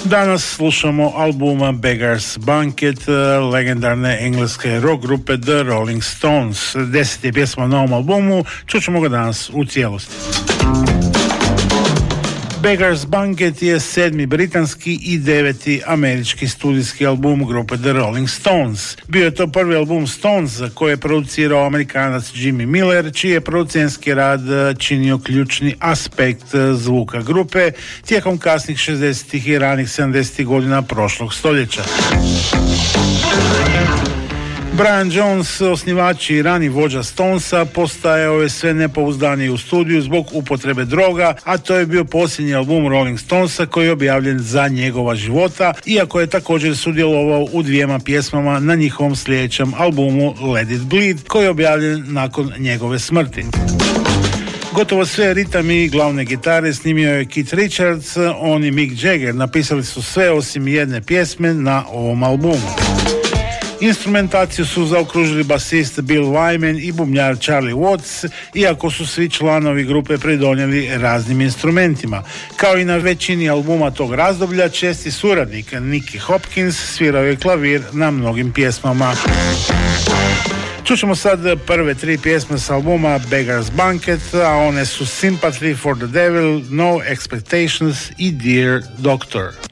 Danas slušamo albuma Beggars Banquet legendarne engleske rock grupe The Rolling Stones. 10. pjesma na ovom albumu, čućemo ga danas u cijelosti. Beggars Banquet je 7. britanski i 9. američki studijski album grupe The Rolling Stones. Bio je to prvi album Stones za koji je producirao Amerikanac Jimmy Miller, čiji je producentski rad činio ključni aspekt zvuka grupe tijekom kasnih 60. i ranih 70. godina prošlog stoljeća. Brian Jones, osnivač i rani vođa Stonesa, postajao je sve nepouzdaniji u studiju zbog upotrebe droga, a to je bio posljednji album Rolling Stonesa koji je objavljen za njegova života, iako je također sudjelovao u 2 pjesmama na njihovom sljedećem albumu Let It Bleed, koji je objavljen nakon njegove smrti. Gotovo sve ritam i glavne gitare snimio je Keith Richards, on i Mick Jagger napisali su sve osim jedne pjesme na ovom albumu. Instrumentaciju su zaokružili basist Bill Wyman i bubnjar Charlie Watts, iako su svi članovi grupe pridonijeli raznim instrumentima. Kao i na većini albuma tog razdoblja, česti suradnik Nicky Hopkins svirao je klavir na mnogim pjesmama. Čućemo sad prve 3 pjesme s albuma Beggars Banquet, a one su Sympathy for the Devil, No Expectations i Dear Doctor.